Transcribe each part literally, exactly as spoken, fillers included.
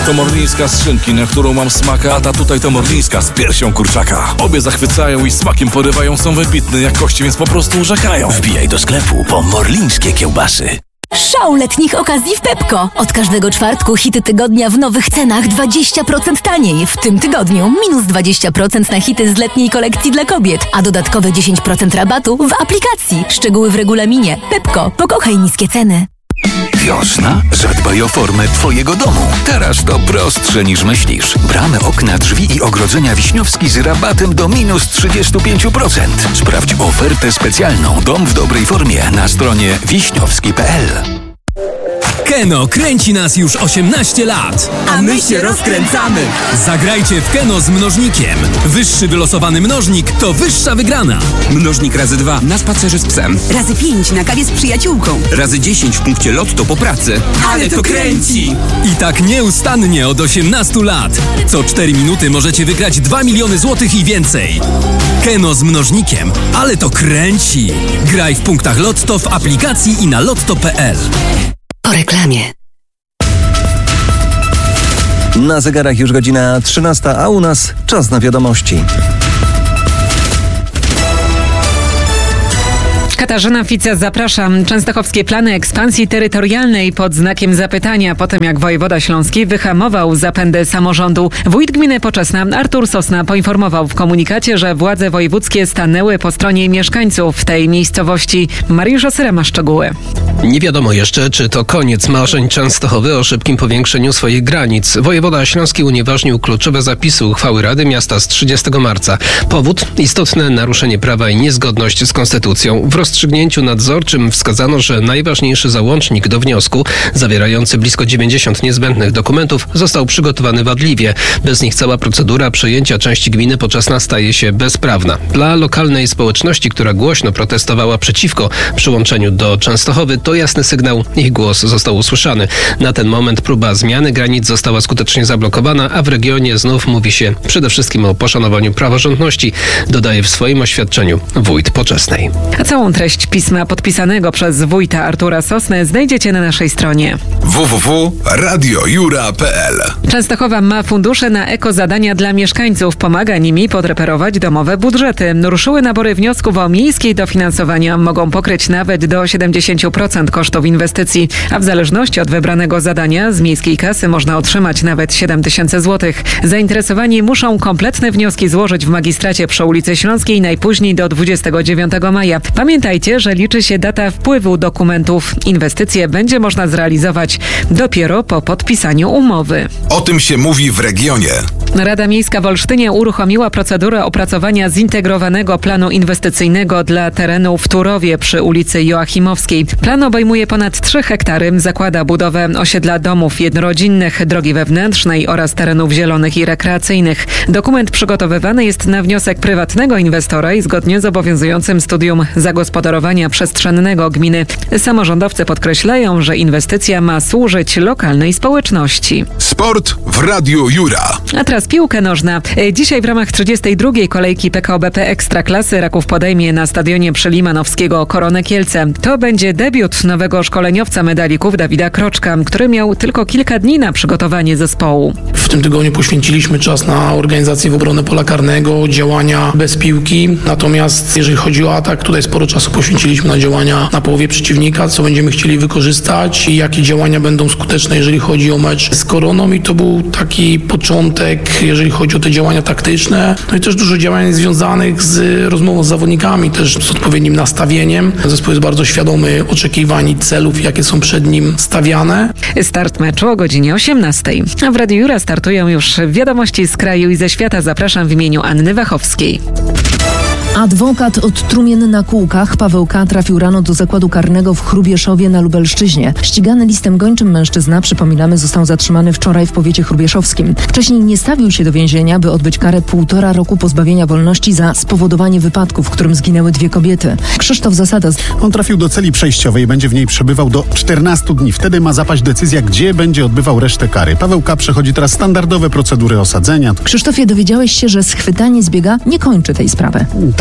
To morlińska z szynki, na którą mam smaka, a ta tutaj to morlińska z piersią kurczaka. Obie zachwycają i smakiem porywają, są wybitne jakości, więc po prostu urzekają. Wbijaj do sklepu po morlińskie kiełbasy. Szał letnich okazji w Pepco. Od każdego czwartku hity tygodnia w nowych cenach dwadzieścia procent taniej. W tym tygodniu minus dwadzieścia procent na hity z letniej kolekcji dla kobiet, a dodatkowe dziesięć procent rabatu w aplikacji. Szczegóły w regulaminie. Pepco. Pokochaj niskie ceny. Wiosna? Zadbaj o formę twojego domu. Teraz to prostsze niż myślisz. Bramy, okna, drzwi i ogrodzenia Wiśniowski z rabatem do minus trzydzieści pięć procent. Sprawdź ofertę specjalną Dom w dobrej formie na stronie wiśniowski kropka p l. Keno kręci nas już osiemnaście lat. A my się rozkręcamy. Zagrajcie w Keno z mnożnikiem. Wyższy wylosowany mnożnik to wyższa wygrana. Mnożnik razy dwa na spacerze z psem. Razy pięć na kawie z przyjaciółką. Razy dziesięć w punkcie lotto po pracy. Ale to kręci! I tak nieustannie od osiemnastu lat. Co cztery minuty możecie wygrać dwa miliony złotych i więcej. Keno z mnożnikiem. Ale to kręci. Graj w punktach Lotto, w aplikacji i na lotto kropka p l. Po reklamie. Na zegarach już godzina trzynasta, a u nas czas na wiadomości. Katarzyna Fica, zapraszam. Częstochowskie plany ekspansji terytorialnej pod znakiem zapytania po tym, jak wojewoda śląski wyhamował zapędy samorządu. Wójt gminy Poczesna Artur Sosna poinformował w komunikacie, że władze wojewódzkie stanęły po stronie mieszkańców tej miejscowości. Mariusz Osyra ma szczegóły. Nie wiadomo jeszcze, czy to koniec marzeń Częstochowy o szybkim powiększeniu swoich granic. Wojewoda śląski unieważnił kluczowe zapisy uchwały Rady Miasta z trzydziestego marca. Powód? Istotne naruszenie prawa i niezgodność z konstytucją. W rozstrzygnięciu nadzorczym wskazano, że najważniejszy załącznik do wniosku, zawierający blisko dziewięćdziesiąt niezbędnych dokumentów, został przygotowany wadliwie. Bez nich cała procedura przejęcia części gminy Poczesna staje się bezprawna. Dla lokalnej społeczności, która głośno protestowała przeciwko przyłączeniu do Częstochowy, to jasny sygnał, ich głos został usłyszany. Na ten moment próba zmiany granic została skutecznie zablokowana, a w regionie znów mówi się przede wszystkim o poszanowaniu praworządności, dodaje w swoim oświadczeniu wójt Poczesnej. A całą treść pisma podpisanego przez wójta Artura Sosnę znajdziecie na naszej stronie w w w kropka radio jura kropka p l. Częstochowa ma fundusze na ekozadania dla mieszkańców. Pomaga nimi podreperować domowe budżety. Ruszyły nabory wniosków o miejskie dofinansowania. Mogą pokryć nawet do siedemdziesiąt procent kosztów inwestycji, a w zależności od wybranego zadania z miejskiej kasy można otrzymać nawet siedem tysięcy złotych. Zainteresowani muszą kompletne wnioski złożyć w magistracie przy ulicy Śląskiej najpóźniej do dwudziestego dziewiątego maja. Pamiętajcie, że liczy się data wpływu dokumentów. Inwestycje będzie można zrealizować dopiero po podpisaniu umowy. O tym się mówi w regionie. Rada Miejska w Olsztynie uruchomiła procedurę opracowania zintegrowanego planu inwestycyjnego dla terenu w Turowie przy ulicy Joachimowskiej. Plan obejmuje ponad trzy hektary, zakłada budowę osiedla domów jednorodzinnych, drogi wewnętrznej oraz terenów zielonych i rekreacyjnych. Dokument przygotowywany jest na wniosek prywatnego inwestora i zgodnie z obowiązującym studium zagospodarowania przestrzennego gminy. Samorządowcy podkreślają, że inwestycja ma służyć lokalnej społeczności. Sport w Radiu Jura. A teraz piłka nożna. Dzisiaj w ramach trzydziestej drugiej kolejki P K O B P Ekstraklasy Raków podejmie na stadionie przy Limanowskiego Koronę Kielce. To będzie debiut nowego szkoleniowca medalików Dawida Kroczka, który miał tylko kilka dni na przygotowanie zespołu. W tym tygodniu poświęciliśmy czas na organizację w obronę pola karnego, działania bez piłki. Natomiast jeżeli chodzi o atak, tutaj sporo czasu poświęciliśmy na działania na połowie przeciwnika, co będziemy chcieli wykorzystać i jakie działania będą skuteczne, jeżeli chodzi o mecz z Koroną. I to był taki początek, jeżeli chodzi o te działania taktyczne. No i też dużo działań związanych z rozmową z zawodnikami, też z odpowiednim nastawieniem. Zespół jest bardzo świadomy oczekiwań i celów, jakie są przed nim stawiane. Start meczu o godzinie osiemnastej. A w Radiu Jura startują już wiadomości z kraju i ze świata. Zapraszam w imieniu Anny Wachowskiej. Adwokat od trumien na kółkach Paweł K. trafił rano do zakładu karnego w Hrubieszowie na Lubelszczyźnie. Ścigany listem gończym mężczyzna, przypominamy, został zatrzymany wczoraj w powiecie hrubieszowskim. Wcześniej nie stawił się do więzienia, by odbyć karę półtora roku pozbawienia wolności za spowodowanie wypadku, w którym zginęły dwie kobiety. Krzysztof Zasada. On trafił do celi przejściowej i będzie w niej przebywał do czternastu dni. Wtedy ma zapaść decyzja, gdzie będzie odbywał resztę kary. Paweł K. przechodzi teraz standardowe procedury osadzenia. Krzysztofie, dowiedziałeś się, że schwytanie z biega nie kończy tej sprawy. Tak.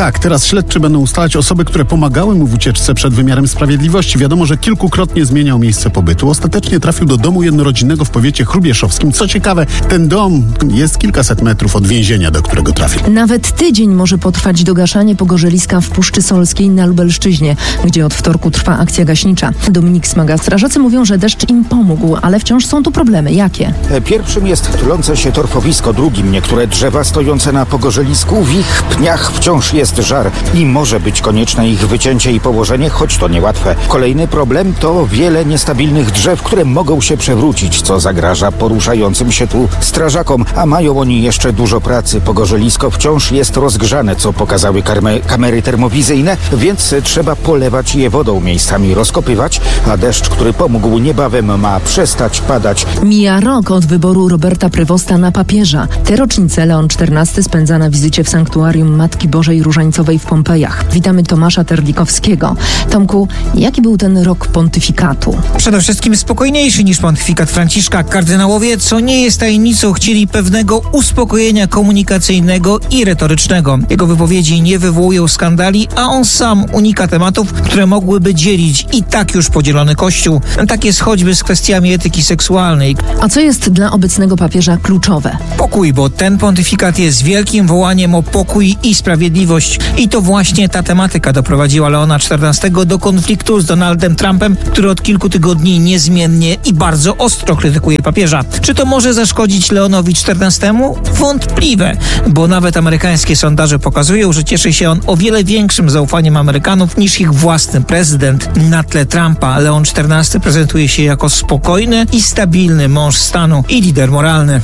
Tak, teraz śledczy będą ustalać osoby, które pomagały mu w ucieczce przed wymiarem sprawiedliwości. Wiadomo, że kilkukrotnie zmieniał miejsce pobytu. Ostatecznie trafił do domu jednorodzinnego w powiecie chrubieszowskim. Co ciekawe, ten dom jest kilkaset metrów od więzienia, do którego trafił. Nawet tydzień może potrwać dogaszanie pogorzeliska w Puszczy Solskiej na Lubelszczyźnie, gdzie od wtorku trwa akcja gaśnicza. Dominik Smaga. Strażacy mówią, że deszcz im pomógł, ale wciąż są tu problemy. Jakie? Pierwszym jest tulące się torfowisko, drugim niektóre drzewa stojące na pogorzelisku. W ich pniach wciąż jest żar i może być konieczne ich wycięcie i położenie, choć to niełatwe. Kolejny problem to wiele niestabilnych drzew, które mogą się przewrócić, co zagraża poruszającym się tu strażakom, a mają oni jeszcze dużo pracy. Pogorzelisko wciąż jest rozgrzane, co pokazały karme, kamery termowizyjne, więc trzeba polewać je wodą, miejscami rozkopywać, a deszcz, który pomógł, niebawem ma przestać padać. Mija rok od wyboru Roberta Prywosta na papieża. Tę rocznicę Leon czternasty spędza na wizycie w sanktuarium Matki Bożej Różańcowej w Pompejach. Witamy Tomasza Terlikowskiego. Tomku, jaki był ten rok pontyfikatu? Przede wszystkim spokojniejszy niż pontyfikat Franciszka. Kardynałowie, co nie jest tajemnicą, chcieli pewnego uspokojenia komunikacyjnego i retorycznego. Jego wypowiedzi nie wywołują skandali, a on sam unika tematów, które mogłyby dzielić i tak już podzielony Kościół. Tak jest choćby z kwestiami etyki seksualnej. A co jest dla obecnego papieża kluczowe? Pokój, bo ten pontyfikat jest wielkim wołaniem o pokój i sprawiedliwość. I to właśnie ta tematyka doprowadziła Leona czternastego do konfliktu z Donaldem Trumpem, który od kilku tygodni niezmiennie i bardzo ostro krytykuje papieża. Czy to może zaszkodzić Leonowi czternastemu? Wątpliwe, bo nawet amerykańskie sondaże pokazują, że cieszy się on o wiele większym zaufaniem Amerykanów niż ich własny prezydent. Na tle Trumpa Leon czternasty prezentuje się jako spokojny i stabilny mąż stanu i lider moralny.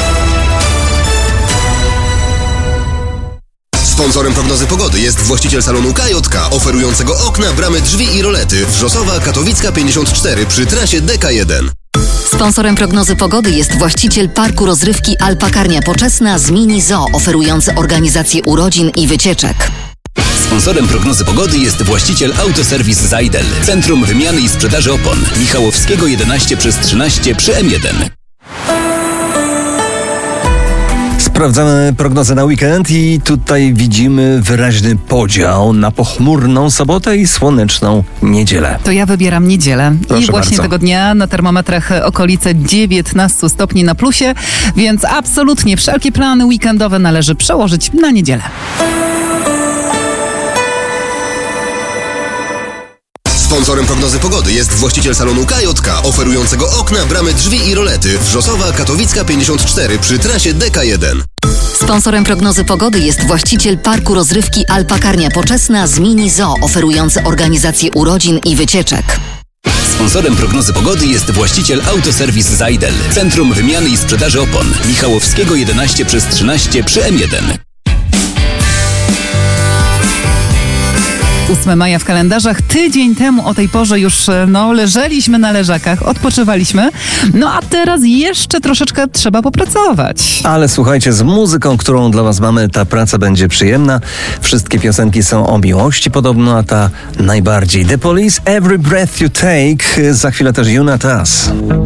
Sponsorem prognozy pogody jest właściciel salonu K J K, oferującego okna, bramy, drzwi i rolety. Wrzosowa, Katowicka pięćdziesiąt cztery przy trasie D K jeden. Sponsorem prognozy pogody jest właściciel parku rozrywki Alpakarnia Poczesna z Mini Zoo, oferujący organizację urodzin i wycieczek. Sponsorem prognozy pogody jest właściciel Autoserwis Zajdel, Centrum Wymiany i Sprzedaży Opon, Michałowskiego jedenaście przez trzynaście przy M jeden. Sprawdzamy prognozę na weekend i tutaj widzimy wyraźny podział na pochmurną sobotę i słoneczną niedzielę. To ja wybieram niedzielę. Proszę I właśnie bardzo. tego dnia na termometrach okolice dziewiętnaście stopni na plusie, więc absolutnie wszelkie plany weekendowe należy przełożyć na niedzielę. Sponsorem prognozy pogody jest właściciel salonu K J K, oferującego okna, bramy, drzwi i rolety. Wrzosowa, Katowicka pięćdziesiąt cztery przy trasie D K jeden. Sponsorem prognozy pogody jest właściciel parku rozrywki Alpakarnia Poczesna z Mini Zoo, oferujący organizację urodzin i wycieczek. Sponsorem prognozy pogody jest właściciel Autoserwis Zajdel, Centrum Wymiany i Sprzedaży Opon, Michałowskiego jedenaście przez trzynaście przy M jeden. ósmego maja w kalendarzach. Tydzień temu o tej porze już no, leżeliśmy na leżakach, odpoczywaliśmy. No a teraz jeszcze troszeczkę trzeba popracować. Ale słuchajcie, z muzyką, którą dla was mamy, ta praca będzie przyjemna. Wszystkie piosenki są o miłości podobno, a ta najbardziej. The Police, Every Breath You Take. Za chwilę też You Not Us.